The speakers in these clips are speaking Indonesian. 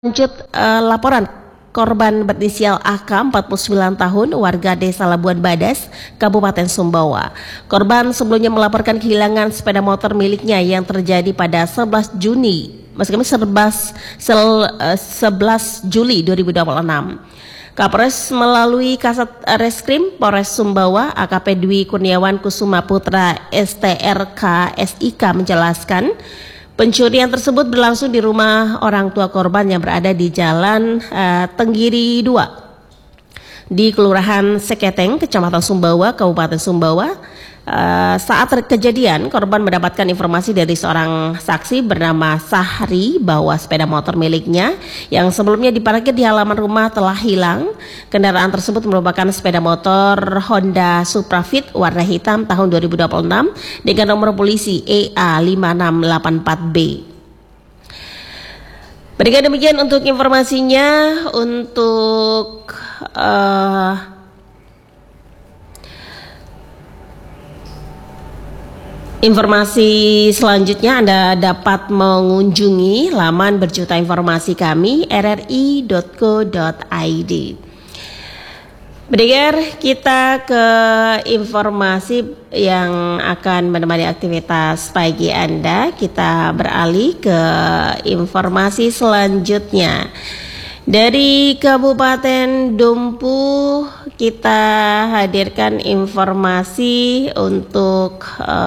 Lanjut laporan korban berinisial AK 49 tahun warga desa Labuan Badas, Kabupaten Sumbawa. Korban sebelumnya melaporkan kehilangan sepeda motor miliknya yang terjadi pada 11 Juli 2026. Kapolres melalui Kasat Reskrim Polres Sumbawa AKP Dwi Kurniawan Kusuma Putra STRK SIK menjelaskan pencurian tersebut berlangsung di rumah orang tua korban yang berada di Jalan Tenggiri 2 di Kelurahan Seketeng, Kecamatan Sumbawa, Kabupaten Sumbawa. Saat kejadian, korban mendapatkan informasi dari seorang saksi bernama Sahri bahwa sepeda motor miliknya yang sebelumnya diparkir di halaman rumah telah hilang. Kendaraan tersebut merupakan sepeda motor Honda Supra Fit warna hitam tahun 2026 dengan nomor polisi EA5684B. Berikan demikian untuk informasinya. Untuk informasi selanjutnya Anda dapat mengunjungi laman berjuta informasi kami rri.co.id. Pendengar, kita ke informasi yang akan menemani aktivitas pagi Anda. Kita beralih ke informasi selanjutnya. Dari Kabupaten Dompu kita hadirkan informasi untuk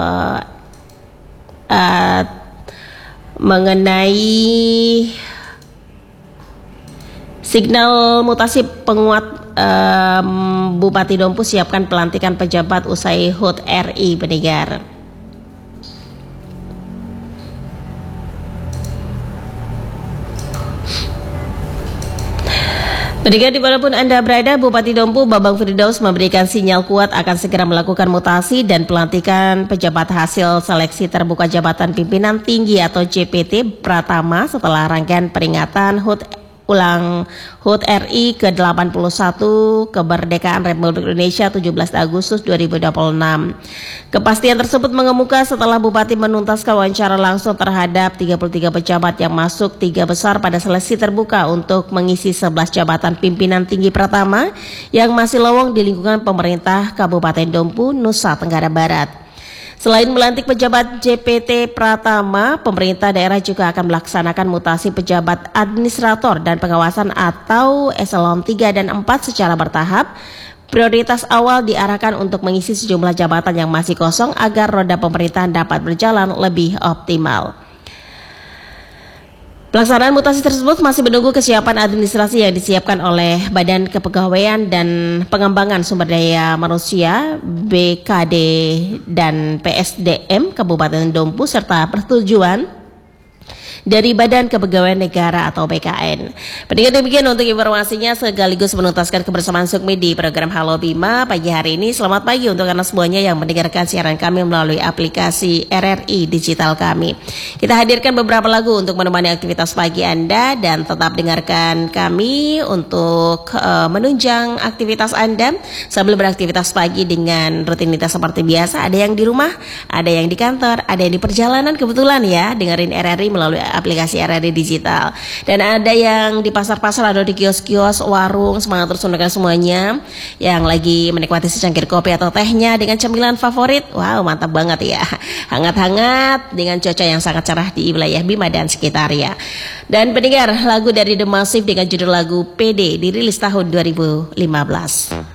mengenai signal mutasi penguat. Bupati Dompu siapkan pelantikan pejabat usai HUT RI, pendengar. Pendengar dimanapun Anda berada, Bupati Dompu Bambang Firdaus memberikan sinyal kuat akan segera melakukan mutasi dan pelantikan pejabat hasil seleksi terbuka jabatan pimpinan tinggi atau JPT Pratama setelah rangkaian peringatan HUT RI ke-81 kemerdekaan Republik Indonesia 17 Agustus 2026. Kepastian tersebut mengemuka setelah Bupati menuntaskan wawancara langsung terhadap 33 pejabat yang masuk 3 besar pada seleksi terbuka untuk mengisi 11 jabatan pimpinan tinggi Pratama yang masih lowong di lingkungan pemerintah Kabupaten Dompu, Nusa Tenggara Barat. Selain melantik pejabat JPT Pratama, pemerintah daerah juga akan melaksanakan mutasi pejabat administrator dan pengawasan atau eselon 3 dan 4 secara bertahap. Prioritas awal diarahkan untuk mengisi sejumlah jabatan yang masih kosong agar roda pemerintahan dapat berjalan lebih optimal. Pelaksanaan mutasi tersebut masih menunggu kesiapan administrasi yang disiapkan oleh Badan Kepegawaian dan Pengembangan Sumber Daya Manusia BKD dan PSDM Kabupaten Dompu serta persetujuan dari Badan Kepegawaian Negara atau BKN. Pendengar, demikian untuk informasinya sekaligus menuntaskan kebersamaan Sukmi di program Halo Bima pagi hari ini. Selamat pagi untuk Anda semuanya yang mendengarkan siaran kami melalui aplikasi RRI digital kami. Kita hadirkan beberapa lagu untuk menemani aktivitas pagi Anda dan tetap dengarkan kami untuk menunjang aktivitas Anda sambil beraktivitas pagi dengan rutinitas seperti biasa. Ada yang di rumah, ada yang di kantor, ada yang di perjalanan, kebetulan ya dengerin RRI melalui aplikasi RRI digital, dan ada yang di pasar-pasar, ada di kios-kios, warung. Semangat terus untuk semuanya yang lagi menikmati secangkir kopi atau tehnya dengan cemilan favorit. Wow, mantap banget ya, hangat-hangat dengan cuaca yang sangat cerah di wilayah Bima dan sekitarnya. Dan pendengar, lagu dari The Massive dengan judul lagu PD dirilis tahun 2015.